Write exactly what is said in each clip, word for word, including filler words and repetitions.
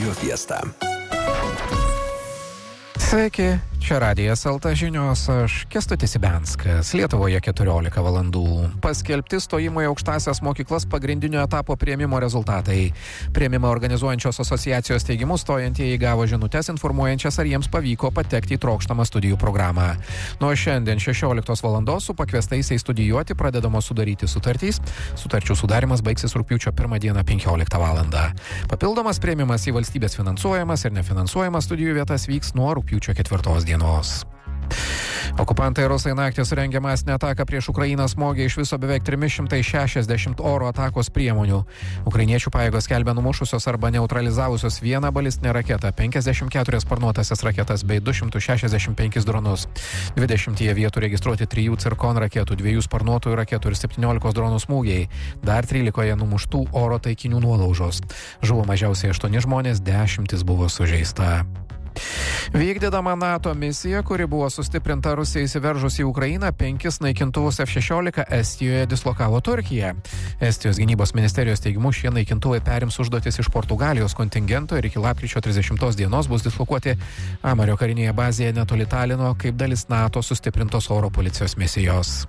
Radio Fiesta. Sveiki, čia Radijas L T žinios, aš Kęstutis Ibenskas, Lietuvoje keturiolika valandų. Paskelbti stojimo į aukštąsias mokyklas pagrindinio etapo priėmimo rezultatai. Priėmimą organizuojančios asociacijos teigimu stojantieji gavo žinutes informuojančias, ar jiems pavyko patekti į trokštamą studijų programą. Nuo šiandien šešioliktos valandos su pakviestaisiais studijuoti pradedamos sudaryti sutartys. Sutarčių sudarimas baigsis rugpjūčio pirmą dieną penkioliktą valandą. Papildomas priėmimas į valstybės finansuojamas ir nefinansuojamas studijų vietas vyks nuo rugpjūčio ketvirtos dienos. Okupantai rusai naktį surengė masinę ataką prieš Ukrainą, smogė iš viso beveik trys šimtai šešiasdešimt oro atakos priemonių. Ukrainiečių pajėgos skelbia numušusios arba neutralizavusios vieną balistinę raketą, penkiasdešimt keturias sparnuotąsias raketas bei du šimtus šešiasdešimt penkis dronus. dvidešimtyje vietų registruoti trijų cirkon raketų, dviejų sparnuotųjų raketų ir septyniolikos dronų smūgiai. Dar trylikoje numuštų oro taikinių nuolaužos. Žuvo mažiausiai aštuoni žmonės, dešimtis buvo sužeista. Vykdydama NATO misiją, kuri buvo sustiprinta Rusijai įsiveržus į Ukrainą, penkis naikintuvus F šešiolika Estijoje dislokavo Turkija. Estijos gynybos ministerijos teigimu šie naikintuvai perims užduotis iš Portugalijos kontingento ir iki lapkričio trisdešimtos dienos bus dislokuoti Amario karinėje bazėje netoli Talino kaip dalis NATO sustiprintos oro policijos misijos.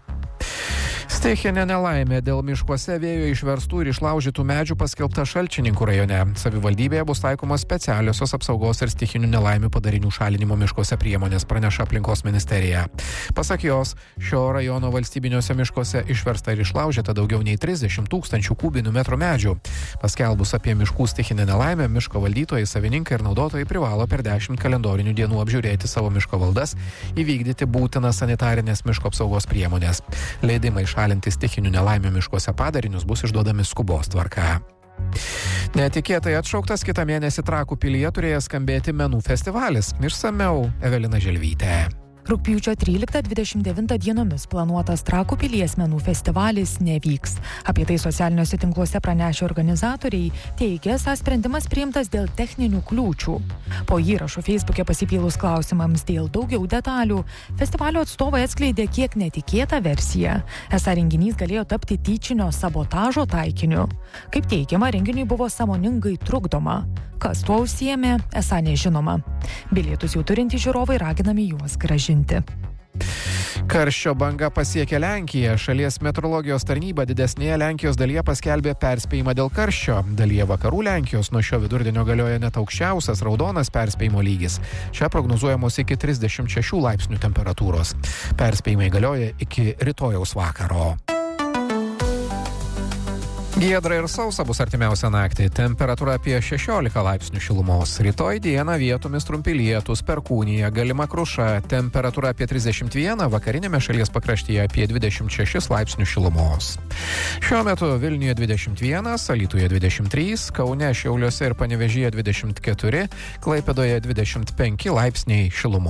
Stichinė nelaimė dėl miškuose vėjo išverstų ir išlaužytų medžių paskelbta Šalčininkų rajone. Savivaldybėje bus taikomos specialiosios apsaugos ir stichinių nelaimių padarinių šalinimo miškuose priemonės, praneša aplinkos ministerija. Pasak jos, šio rajono valstybiniuose miškuose išversta ir išlaužyta daugiau nei trisdešimt tūkstančių kubinių metrų medžių. Paskelbus apie miškų stichinę nelaimę, miško valdytojai, savininkai ir naudotojai privalo per dešimt kalendorinių dienų apžiūrėti savo miško valdas, įvykdyti būtinas sanitarinės miško apsaugos priemonės. Leidimai šalinti stichinių nelaimių miškuose padarinius bus išduodami skubos tvarka. Netikėtai atšauktas kitą mėnesį Trakų pilyje turėjęs skambėti menų festivalis. Išsamiau Evelina Želvytė. Rugpjūčio tryliktą dvidešimt devintą dienomis planuotas Trakų pilies menų festivalis nevyks. Apie tai socialiniuose tinkluose pranešė organizatoriai, teigia, esą sprendimas priimtas dėl techninių kliūčių. Po įrašų Facebook'e pasipylus klausimams dėl daugiau detalių, festivalio atstovai atskleidė kiek netikėtą versiją. Esą renginys galėjo tapti tyčinio sabotažo taikiniu. Kaip teigiama, renginiui buvo sąmoningai trukdoma. Kas tuo užsiėmė, esą nežinoma. Bilietus jau turintys žiūrovai raginami juos grąžinti. Karščio banga pasiekė Lenkiją. Šalies meteorologijos tarnyba didesnėje Lenkijos dalyje paskelbė perspėjimą dėl karščio. Dalyje vakarų Lenkijos nuo šio vidurdienio galioja net aukščiausias raudonas perspėjimo lygis. Čia prognozuojamos iki trisdešimt šešių laipsnių temperatūros. Perspėjimai galioja iki rytojaus vakaro. Giedra ir sausa bus artimiausią naktį. Temperatūra apie šešiolika laipsnių šilumos. Rytoj dieną vietomis trumpi lietūs, perkūnija, galima kruša. Temperatūra apie trisdešimt vieną, vakarinėme šalies pakraštyje apie dvidešimt šešis laipsnių šilumos. Šiuo metu Vilniuje dvidešimt vienas, Alytuje dvidešimt trys, Kaune, Šiauliuose ir Panevėžyje dvidešimt keturi, Klaipėdoje dvidešimt penki laipsniai šilumos.